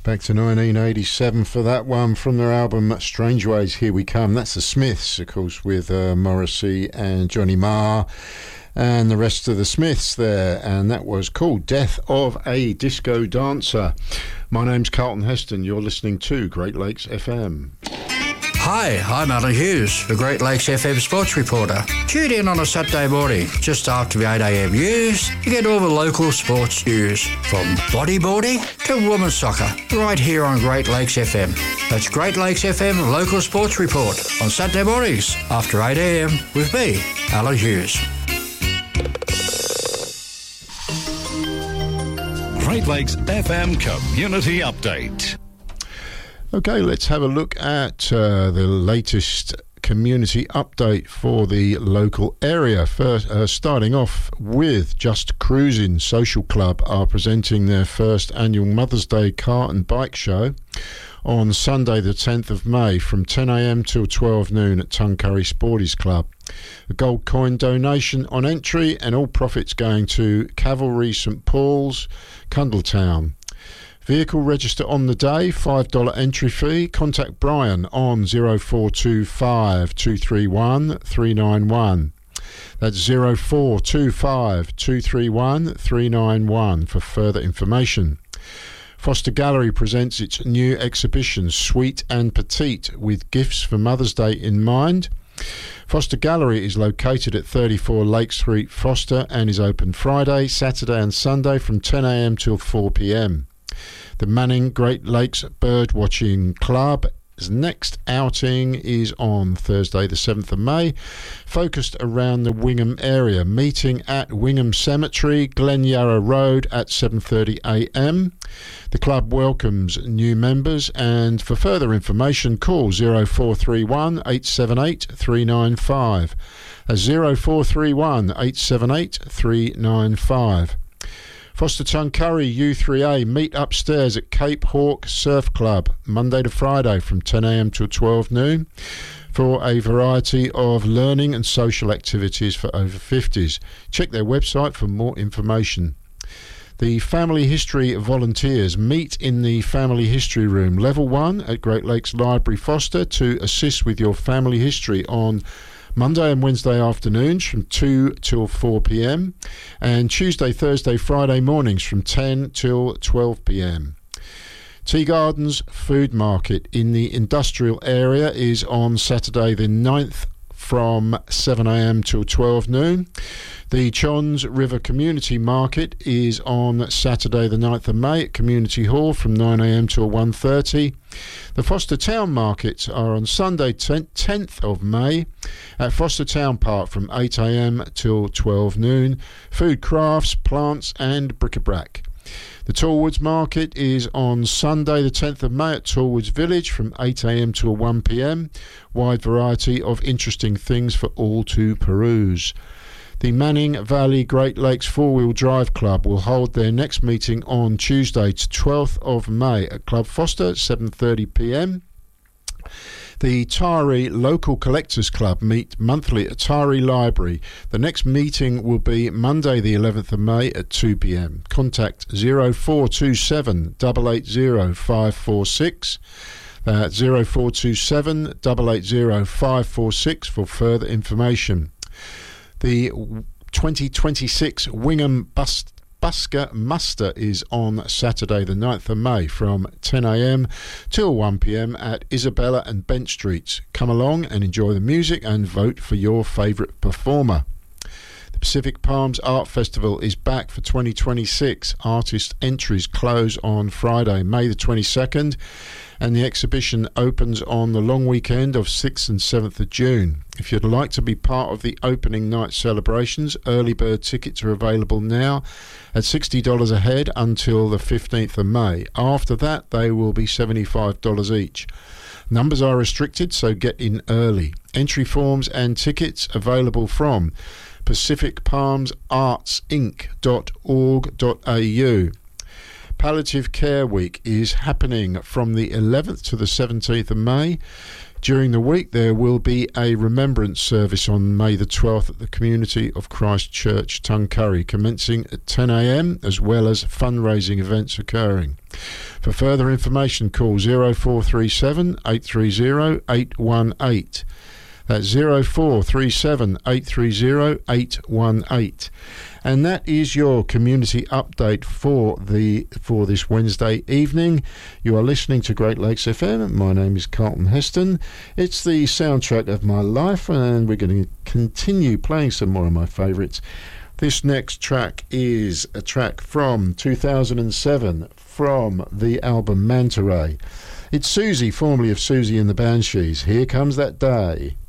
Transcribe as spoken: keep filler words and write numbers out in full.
Back to nineteen eighty-seven for that one from their album Strange Ways, Here We Come. That's the Smiths, of course, with uh, Morrissey and Johnny Marr and the rest of the Smiths there. And that was called Death of a Disco Dancer. My name's Carlton Heston. You're listening to Great Lakes F M. Hi, I'm Alan Hughes, the Great Lakes F M sports reporter. Tune in on a Saturday morning, just after the eight a.m. news, to get all the local sports news, from bodyboarding to women's soccer, right here on Great Lakes F M. That's Great Lakes F M Local Sports Report on Saturday mornings after eight a.m. with me, Alan Hughes. Great Lakes F M Community Update. Okay, let's have a look at uh, the latest community update for the local area. First, uh, starting off with Just Cruising Social Club are presenting their first annual Mother's Day car and bike show on Sunday the tenth of May from ten a.m. till twelve noon at Tuncurry Sporties Club. A gold coin donation on entry and all profits going to Cavalry St Paul's, Cundletown. Vehicle register on the day, five dollars entry fee. Contact Brian on zero four two five, two three one, three nine one. That's zero four two five, two three one, three nine one for further information. Foster Gallery presents its new exhibition, Sweet and Petite, with gifts for Mother's Day in mind. Foster Gallery is located at thirty-four Lake Street, Foster, and is open Friday, Saturday and Sunday from ten a.m. till four p.m. The Manning Great Lakes Bird Watching Club's next outing is on Thursday the seventh of May, focused around the Wingham area, meeting at Wingham Cemetery, Glen Yarra Road at seven thirty a.m. The club welcomes new members, and for further information call zero four three one, eight seven eight, three nine five. That's zero four three one, eight seven eight, three nine five. Foster Tuncurry U three A meet upstairs at Cape Hawk Surf Club Monday to Friday from ten a.m. till twelve noon for a variety of learning and social activities for over fifties. Check their website for more information. The Family History Volunteers meet in the Family History Room, Level one at Great Lakes Library, Foster, to assist with your family history on Monday and Wednesday afternoons from two till four p.m. and Tuesday, Thursday, Friday mornings from ten till twelve p.m. Tea Gardens Food Market in the industrial area is on Saturday the ninth from seven a.m. till twelve noon. The Chons River Community Market is on Saturday the ninth of May at Community Hall from nine a.m. till one thirty. The Foster Town Markets are on Sunday tenth of May at Foster Town Park from eight a.m. till twelve noon. Food, crafts, plants and bric-a-brac. The Tallwoods Market is on Sunday the tenth of May at Tallwoods Village from eight a.m. till one p.m. Wide variety of interesting things for all to peruse. The Manning Valley Great Lakes Four-Wheel Drive Club will hold their next meeting on Tuesday, twelfth of May at Club Foster at seven thirty p.m. The Tari Local Collectors Club meet monthly at Tari Library. The next meeting will be Monday the eleventh of May at two p.m. Contact zero four two seven, eight eight zero, five four six. That's zero four two seven, eight eight zero, five four six for further information. The twenty twenty-six Wingham Bus Busker Muster is on Saturday the ninth of May from ten a.m. till one p.m. at Isabella and Bent Streets. Come along and enjoy the music and vote for your favourite performer. The Pacific Palms Art Festival is back for twenty twenty-six. Artist entries close on Friday, May the twenty-second, and the exhibition opens on the long weekend of sixth and seventh of June. If you'd like to be part of the opening night celebrations, early bird tickets are available now at sixty dollars a head until the fifteenth of May. After that, they will be seventy-five dollars each. Numbers are restricted, so get in early. Entry forms and tickets available from pacific palms arts inc dot org dot a u. Palliative Care Week is happening from the eleventh to the seventeenth of May. During the week there will be a remembrance service on May the twelfth at the Community of Christ Church, Tuncurry, commencing at ten a.m, as well as fundraising events occurring. For further information, call zero four three seven, eight three zero, eight one eight. That's zero four three seven, eight three zero, eight one eight. And that is your community update for the for this Wednesday evening. You are listening to Great Lakes F M. My name is Carlton Heston. It's the soundtrack of my life, and we're going to continue playing some more of my favourites. This next track is a track from two thousand seven from the album Manta Ray. It's Susie, formerly of Susie and the Banshees. Here Comes That Day.